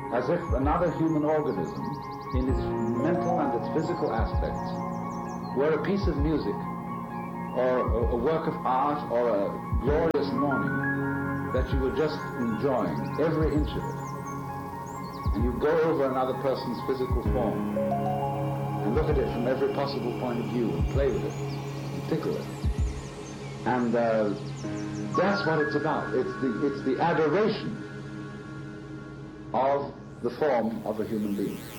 as if another human organism, in its mental and its physical aspects, were a piece of music, or a work of art, or a glorious morning that you were just enjoying every inch of it. And you go over another person's physical form and look at it from every possible point of view and play with it and tickle it. And that's what it's about. It's the adoration of the form of a human being.